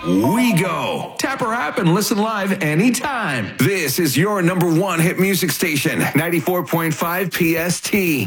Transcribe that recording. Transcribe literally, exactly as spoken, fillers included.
we go. Tap our app and listen live anytime. This is your number one hit music station, ninety-four point five P S T.